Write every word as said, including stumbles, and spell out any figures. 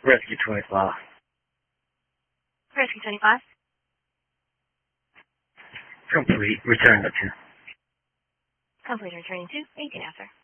Rescue twenty-five. Rescue twenty-five. Complete. Return to two. Complete returning to eighteen after.